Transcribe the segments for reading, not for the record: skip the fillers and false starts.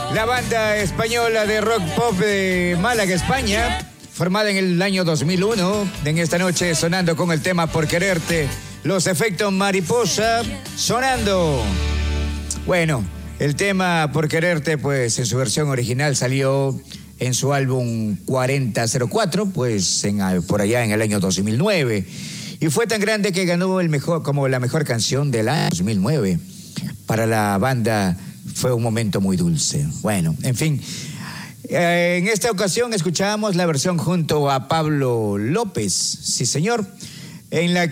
La banda española de rock pop de Málaga, España, formada en el año 2001, en esta noche sonando con el tema Por Quererte, Los Efectos Mariposa, sonando. Bueno, el tema Por Quererte, pues en su versión original salió en su álbum 4004, pues por allá en el año 2009. Y fue tan grande que ganó como la mejor canción del año 2009. Para la banda fue un momento muy dulce. Bueno, en fin. En esta ocasión escuchábamos la versión junto a Pablo López, sí señor, en la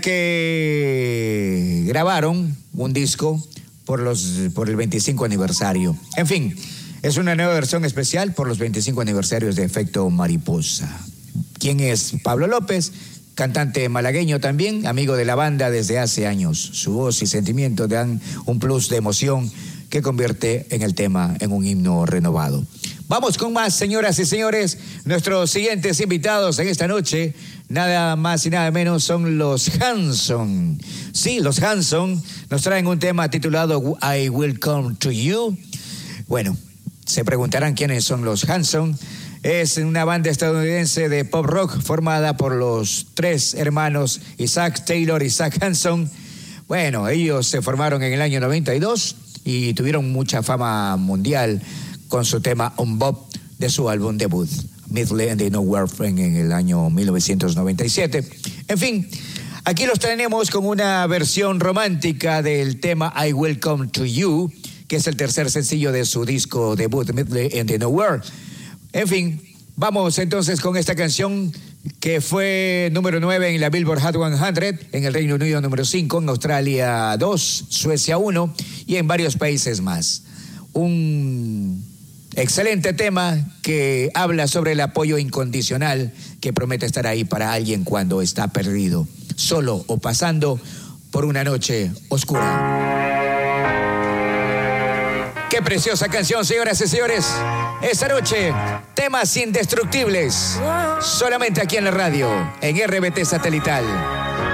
que grabaron un disco por el 25 aniversario. En fin, es una nueva versión especial por los 25 aniversarios de Efecto Mariposa. ¿Quién es Pablo López? Cantante malagueño también, amigo de la banda desde hace años. Su voz y sentimiento dan un plus de emoción que convierte en el tema en un himno renovado. Vamos con más, señoras y señores. Nuestros siguientes invitados en esta noche, nada más y nada menos, son los Hanson. Sí, los Hanson nos traen un tema titulado I Will Come to You. Bueno, se preguntarán quiénes son los Hanson. Es una banda estadounidense de pop rock formada por los tres hermanos Isaac Taylor y Zach Hanson. Bueno, ellos se formaron en el año 92 y tuvieron mucha fama mundial con su tema On Bob de su álbum debut, Middle and the Nowhere en el año 1997. En fin, aquí los tenemos con una versión romántica del tema I Will Come to You, que es el tercer sencillo de su disco debut, Middle and the Nowhere. En fin, vamos entonces con esta canción que fue número 9 en la Billboard Hot 100, en el Reino Unido número 5, en Australia 2, Suecia 1 y en varios países más. Un excelente tema que habla sobre el apoyo incondicional que promete estar ahí para alguien cuando está perdido, solo o pasando por una noche oscura. Qué preciosa canción, señoras y señores. Esta noche, temas indestructibles. Solamente aquí en la radio, en RBT Satelital.